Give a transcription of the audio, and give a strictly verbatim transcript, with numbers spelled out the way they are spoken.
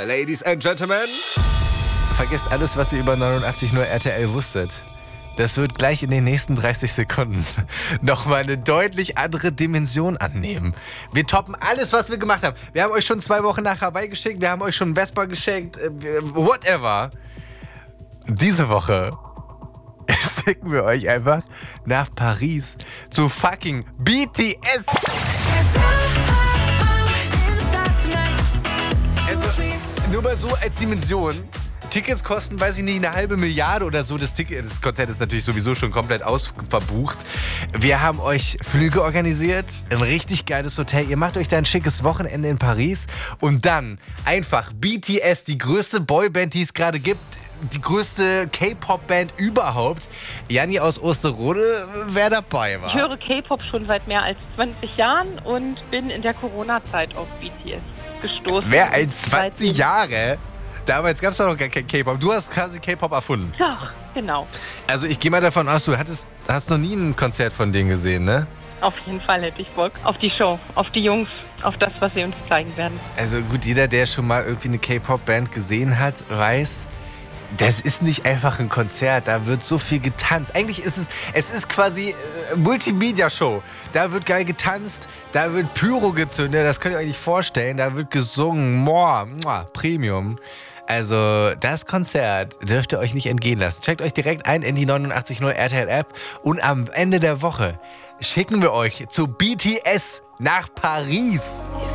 Woche, Ladies and Gentlemen. Vergesst alles, was ihr über neunundachtzig Komma null R T L wusstet. Das wird gleich in den nächsten dreißig Sekunden nochmal eine deutlich andere Dimension annehmen. Wir toppen alles, was wir gemacht haben. Wir haben euch schon zwei Wochen nach Hawaii geschickt, wir haben euch schon Vespa geschenkt, äh, whatever. Diese Woche schicken wir euch einfach nach Paris zu fucking B T S. Also, nur mal so als Dimension. Tickets kosten, weiß ich nicht, eine halbe Milliarde oder so. Das, Ticket, das Konzert ist natürlich sowieso schon komplett ausverbucht. Wir haben euch Flüge organisiert, ein richtig geiles Hotel. Ihr macht euch da ein schickes Wochenende in Paris und dann einfach B T S, die größte Boyband, die es gerade gibt, die größte K-Pop-Band überhaupt. Janni aus Osterode, wer dabei war. Ich höre K-Pop schon seit mehr als zwanzig Jahren und bin in der Corona-Zeit auf B T S gestoßen. Mehr als zwanzig Jahre? Damals gab es doch noch gar kein K-Pop. Du hast quasi K-Pop erfunden. Doch, genau. Also ich gehe mal davon aus, du hattest, hast noch nie ein Konzert von denen gesehen, ne? Auf jeden Fall hätte ich Bock. Auf die Show, auf die Jungs, auf das, was sie uns zeigen werden. Also gut, jeder, der schon mal irgendwie eine K-Pop-Band gesehen hat, weiß, das ist nicht einfach ein Konzert, da wird so viel getanzt. Eigentlich ist es, es ist quasi äh, Multimedia-Show. Da wird geil getanzt, da wird Pyro gezündet, das könnt ihr euch nicht vorstellen. Da wird gesungen, Moa, Moa, Premium. Also das Konzert dürft ihr euch nicht entgehen lassen. Checkt euch direkt ein in die neunundachtzig Komma null R T L-App und am Ende der Woche schicken wir euch zu B T S nach Paris.